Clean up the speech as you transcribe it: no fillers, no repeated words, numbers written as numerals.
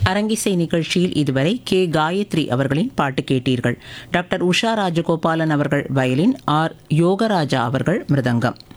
அரங்கிசை நிகழ்ச்சியில் இதுவரை கே காயத்ரி அவர்களின் பாட்டு கேட்டீர்கள். டாக்டர் உஷா ராஜகோபாலன் அவர்கள் வயலின், ஆர் யோகராஜா அவர்கள் மிருதங்கம்.